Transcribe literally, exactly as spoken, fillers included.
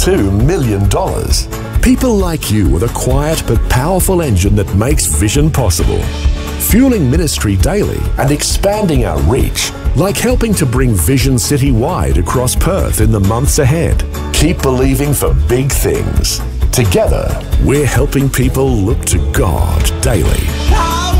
two million dollars. People like you with a quiet but powerful engine that makes vision possible. Fueling ministry daily and expanding our reach, like helping to bring vision citywide across Perth in the months ahead. Keep believing for big things. Together, we're helping people look to God daily.